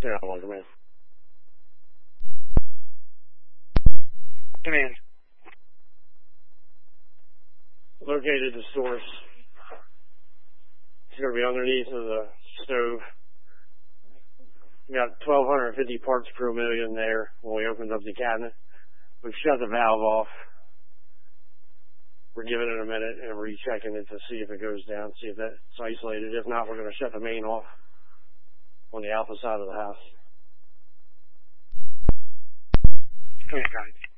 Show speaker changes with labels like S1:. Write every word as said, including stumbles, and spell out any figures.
S1: They're not one, come in.
S2: Come in.
S1: Located the source. It's going to be underneath of the stove. We got twelve fifty parts per million there when we opened up the cabinet. We've shut the valve off. We're giving it a minute and rechecking it to see if it goes down, see if that's isolated. If not, we're going to shut the main off on the alpha side of the house.
S2: Come here, guys.